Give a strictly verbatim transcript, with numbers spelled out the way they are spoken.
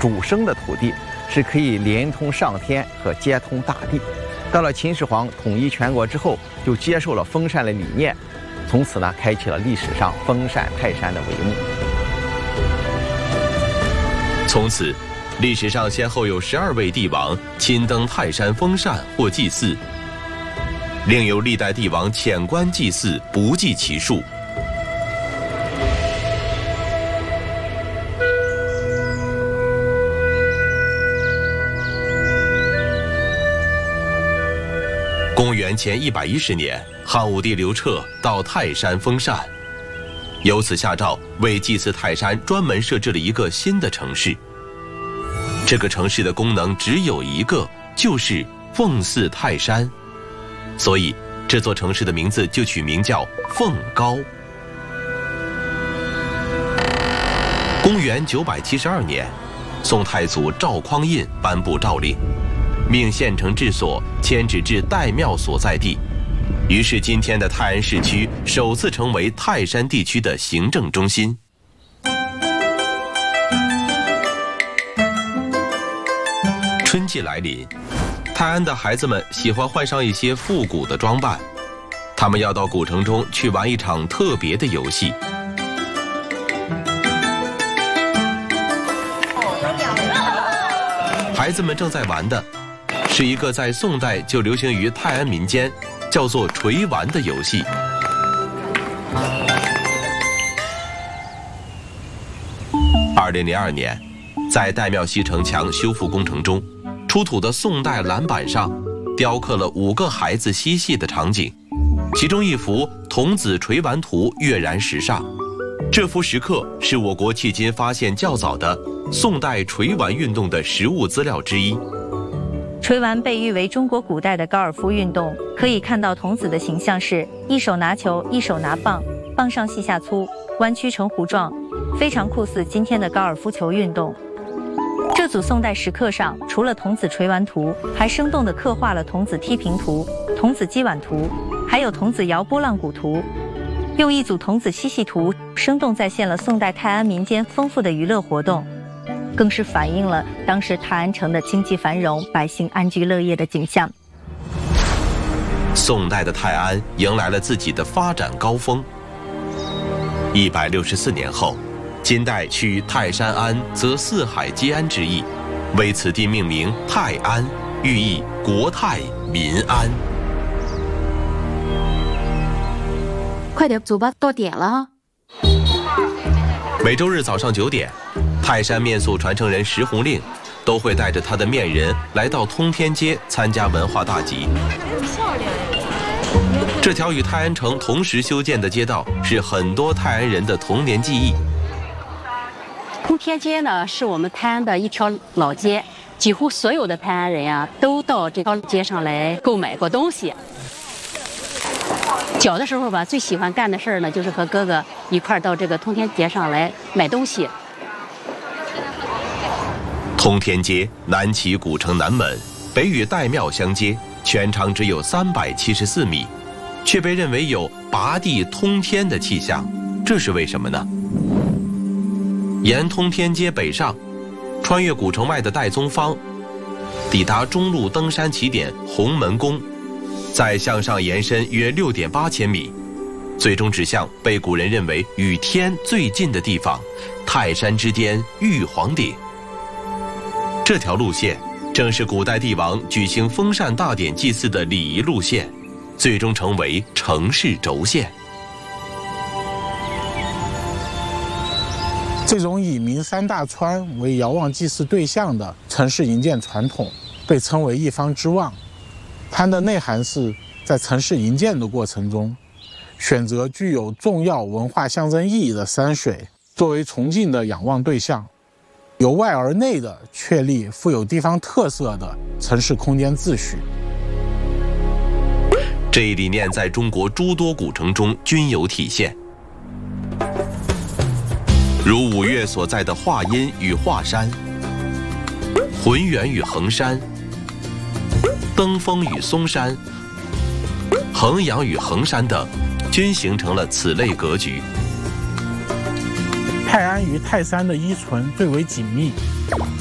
主生的土地，是可以连通上天和接通大地。到了秦始皇统一全国之后，就接受了封禅的理念，从此呢，开启了历史上封禅泰山的帷幕。 从此，历史上先后有十二位帝王亲登泰山封禅或祭祀，另有历代帝王潜关祭祀，不计其数。公元前一百一十年，汉武帝刘彻到泰山封禅，由此下诏为祭祀泰山专门设置了一个新的城市。这个城市的功能只有一个，就是奉祀泰山，所以这座城市的名字就取名叫奉高。公元九百七十二年，宋太祖赵匡胤颁布诏令，命县城治所迁址至岱庙所在地，于是今天的泰安市区首次成为泰山地区的行政中心。春季来临，泰安的孩子们喜欢换上一些复古的装扮，他们要到古城中去玩一场特别的游戏。孩子们正在玩的是一个在宋代就流行于泰安民间，叫做锤丸的游戏。二零零二年，在岱庙西城墙修复工程中，出土的宋代蓝板上雕刻了五个孩子嬉戏的场景，其中一幅童子锤丸图跃然石上。这幅石刻是我国迄今发现较早的宋代锤丸运动的实物资料之一。 锤丸被誉为中国古代的高尔夫运动，可以看到童子的形象是一手拿球，一手拿棒，棒上细下粗，弯曲成弧状，非常酷似今天的高尔夫球运动。这组宋代石刻上，除了童子锤丸图，还生动地刻画了童子踢平图、童子击碗图，还有童子摇拨浪鼓图。用一组童子嬉戏图，生动再现了宋代泰安民间丰富的娱乐活动，更是反映了当时泰安城的经济繁荣、百姓安居乐业的景象。 宋代的泰安迎来了自己的发展高峰。一百六十四年后，金代取泰山安则四海皆安之意，为此地命名泰安，寓意国泰民安。 快点走吧，到点了。 每周日早上九点，泰山面塑传承人石红令都会带着他的面人来到通天街参加文化大集。这条与泰安城同时修建的街道是很多泰安人的童年记忆。 通天街呢，是我们泰安的一条老街，几乎所有的泰安人呀、啊，都到这条街上来购买过东西。小的时候吧，最喜欢干的事儿呢，就是和哥哥一块儿到这个通天街上来买东西。 通天街南起古城南门，北与岱庙相接，全长只有三百七十四米，却被认为有拔地通天的气象，这是为什么呢？沿通天街北上，穿越古城外的岱宗坊，抵达中路登山起点洪门宫，再向上延伸约六点八千米，最终指向被古人认为与天最近的地方——泰山之巅玉皇顶。这条路线正是古代帝王举行封禅大典祭祀的礼仪路线，最终成为城市轴线。 这种以名山大川为遥望祭祀对象的城市营建传统，被称为一方之望。它的内涵是在城市营建的过程中，选择具有重要文化象征意义的山水作为崇敬的仰望对象，由外而内的确立富有地方特色的城市空间秩序。 这一理念在中国诸多古城中均有体现，如五岳所在的华阴与华山、浑源与衡山、登封与嵩山、衡阳与衡山等，均形成了此类格局。 泰安与泰山的依存最为紧密，